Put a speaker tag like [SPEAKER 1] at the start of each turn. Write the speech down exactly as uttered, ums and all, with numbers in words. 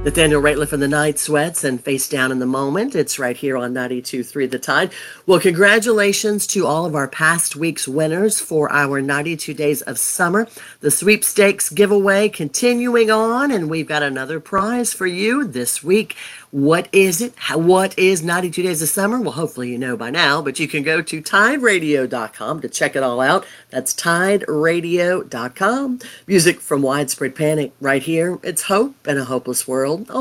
[SPEAKER 1] Nathaniel Rateliff and the Night Sweats and Face Down in the Moment. It's right here on ninety-two point three The Tide. Well, congratulations to all of our past week's winners for our ninety-two Days of Summer. The sweepstakes giveaway continuing on, and we've got another prize for you this week. What is it? How, what is ninety-two Days of Summer? Well, hopefully you know by now, but you can go to tide radio dot com to check it all out. That's tide radio dot com. Music from Widespread Panic right here. It's hope in a hopeless world.